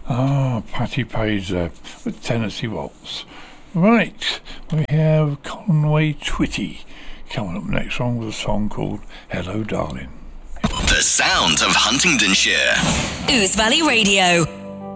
Ah, Patti Page there with Tennessee Waltz. Right, we have Conway Twitty coming up next on with a song called Hello Darling. The sound of Huntingdonshire. Ouse Valley Radio.